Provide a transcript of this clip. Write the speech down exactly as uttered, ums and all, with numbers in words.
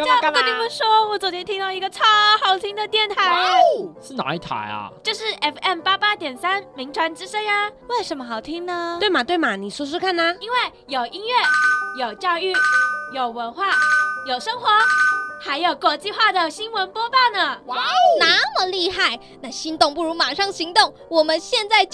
家，我跟你们说，我昨天听到一个超好听的电台。 哇哦，是哪一台啊？ 就是 F M 八八点三名传之声呀。为什么好听呢？ 对嘛对嘛，你说说看啊。 因为有音乐，有教育，有文化，有生活，还有国际化的新闻播报呢。 哇哦， 那么厉害，那心动不如马上行动，我们现在就